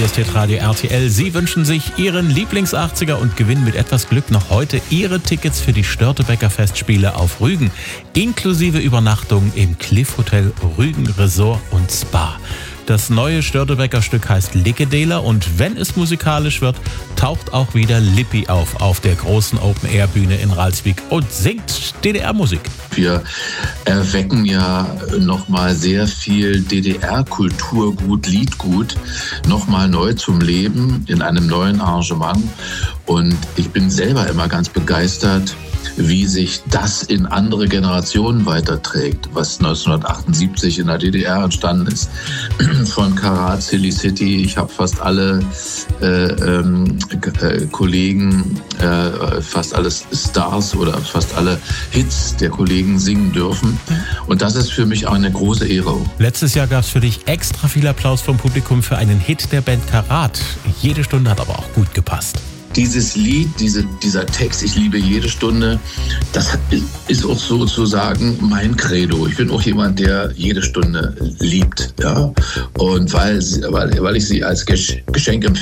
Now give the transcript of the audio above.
ist Hitradio RTL. Sie wünschen sich Ihren Lieblings-80er und gewinnen mit etwas Glück noch heute Ihre Tickets für die Störtebeker Festspiele auf Rügen. Inklusive Übernachtung im Cliff Hotel Rügen Resort und Spa. Das neue Störtebeker Stück heißt Lickedeler und wenn es musikalisch wird, taucht auch wieder Lippi auf der großen Open-Air-Bühne in Ralswiek und singt DDR-Musik. Wir erwecken ja nochmal sehr viel DDR-Kulturgut, Liedgut nochmal neu zum Leben in einem neuen Arrangement. Und ich bin selber immer ganz begeistert, wie sich das in andere Generationen weiterträgt, was 1978 in der DDR entstanden ist. Von Karat, Silly City, ich habe fast alle Kollegen, fast alle Stars oder fast alle Hits der Kollegen singen dürfen. Und das ist für mich auch eine große Ehre. Letztes Jahr gab es für dich extra viel Applaus vom Publikum für einen Hit der Band Karat. Jede Stunde hat aber auch gut gepasst. Dieses Lied, dieser Text, ich liebe jede Stunde, das ist auch sozusagen mein Credo. Ich bin auch jemand, der jede Stunde liebt. Ja? Und weil ich sie als Geschenk empfinde,